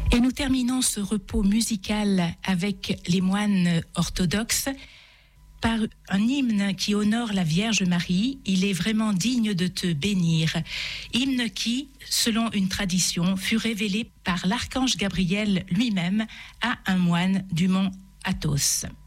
Et nous terminons ce repos musical avec les moines orthodoxes par un hymne qui honore la Vierge Marie. Il est vraiment digne de te bénir. Hymne qui, selon une tradition, fut révélé par l'archange Gabriel lui-même à un moine du mont Athos.